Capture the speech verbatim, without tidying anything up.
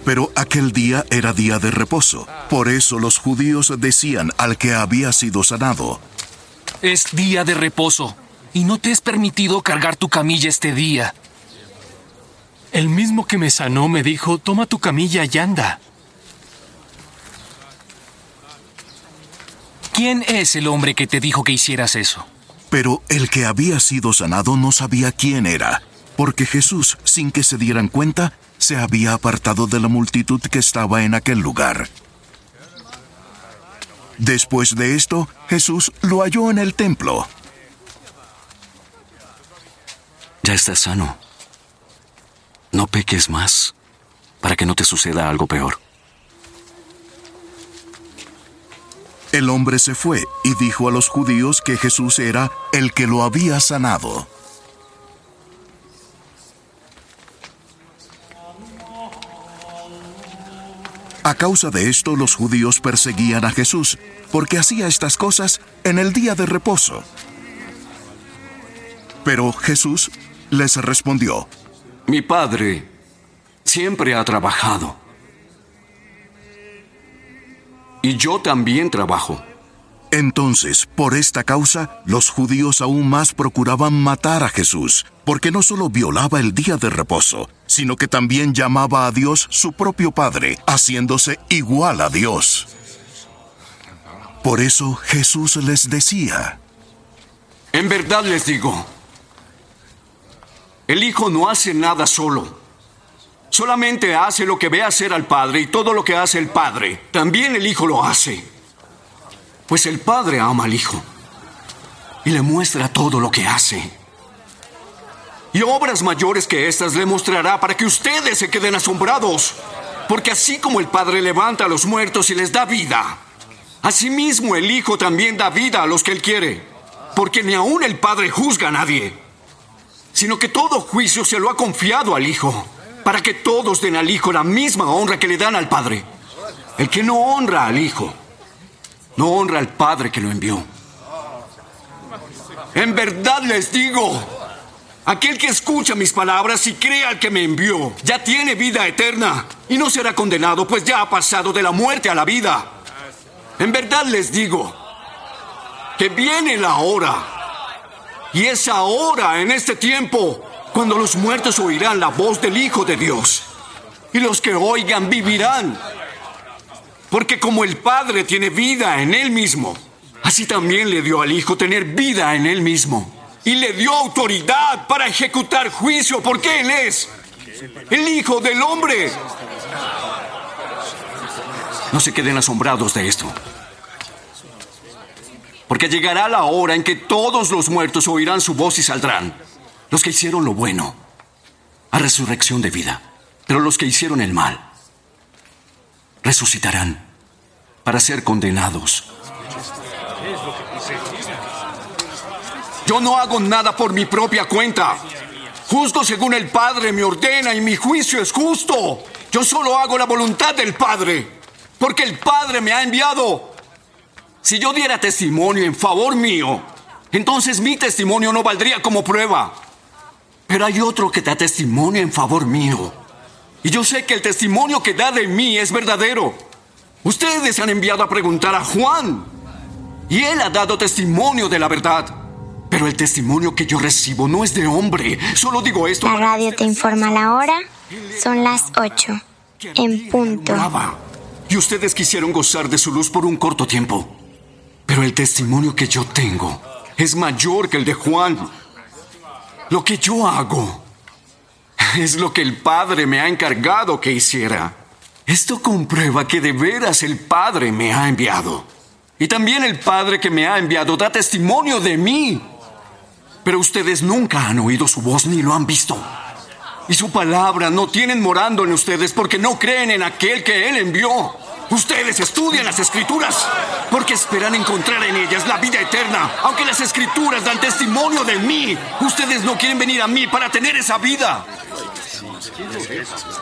Pero aquel día era día de reposo. Por eso los judíos decían al que había sido sanado: Es día de reposo, y no te es permitido cargar tu camilla este día. El mismo que me sanó me dijo: toma tu camilla y anda. ¿Quién es el hombre que te dijo que hicieras eso? Pero el que había sido sanado no sabía quién era, porque Jesús, sin que se dieran cuenta, se había apartado de la multitud que estaba en aquel lugar. Después de esto, Jesús lo halló en el templo. Ya estás sano. No peques más, para que no te suceda algo peor. El hombre se fue y dijo a los judíos que Jesús era el que lo había sanado. A causa de esto, los judíos perseguían a Jesús, porque hacía estas cosas en el día de reposo. Pero Jesús les respondió: Mi Padre siempre ha trabajado. Y yo también trabajo. Entonces, por esta causa, los judíos aún más procuraban matar a Jesús, porque no solo violaba el día de reposo, sino que también llamaba a Dios su propio Padre, haciéndose igual a Dios. Por eso Jesús les decía: En verdad les digo, el Hijo no hace nada solo. Solamente hace lo que ve hacer al Padre, y todo lo que hace el Padre, también el Hijo lo hace. Pues el Padre ama al Hijo y le muestra todo lo que hace. Y obras mayores que estas le mostrará para que ustedes se queden asombrados. Porque así como el Padre levanta a los muertos y les da vida, asimismo el Hijo también da vida a los que Él quiere. Porque ni aún el Padre juzga a nadie, sino que todo juicio se lo ha confiado al Hijo, para que todos den al Hijo la misma honra que le dan al Padre. El que no honra al Hijo, no honra al Padre que lo envió. En verdad les digo, aquel que escucha mis palabras y cree al que me envió, ya tiene vida eterna y no será condenado, pues ya ha pasado de la muerte a la vida. En verdad les digo que viene la hora, y es ahora, en este tiempo, cuando los muertos oirán la voz del Hijo de Dios, y los que oigan vivirán. Porque como el Padre tiene vida en Él mismo, así también le dio al Hijo tener vida en Él mismo. Y le dio autoridad para ejecutar juicio, porque Él es el Hijo del Hombre. No se queden asombrados de esto, porque llegará la hora en que todos los muertos oirán su voz y saldrán. Los que hicieron lo bueno, a resurrección de vida. Pero los que hicieron el mal, resucitarán para ser condenados. Yo no hago nada por mi propia cuenta. Juzgo según el Padre me ordena, y mi juicio es justo. Yo solo hago la voluntad del Padre, porque el Padre me ha enviado. Si yo diera testimonio en favor mío, entonces mi testimonio no valdría como prueba. Pero hay otro que da testimonio en favor mío, y yo sé que el testimonio que da de mí es verdadero. Ustedes han enviado a preguntar a Juan, y él ha dado testimonio de la verdad. Pero el testimonio que yo recibo no es de hombre. Solo digo esto. La radio te informa la hora. Son las ocho. En punto. Y ustedes quisieron gozar de su luz por un corto tiempo. Pero el testimonio que yo tengo es mayor que el de Juan. Lo que yo hago es lo que el Padre me ha encargado que hiciera. Esto comprueba que de veras el Padre me ha enviado. Y también el Padre que me ha enviado da testimonio de mí. Pero ustedes nunca han oído su voz ni lo han visto. Y su palabra no tienen morando en ustedes, porque no creen en aquel que Él envió. Ustedes estudian las Escrituras porque esperan encontrar en ellas la vida eterna. Aunque las Escrituras dan testimonio de mí, ustedes no quieren venir a mí para tener esa vida.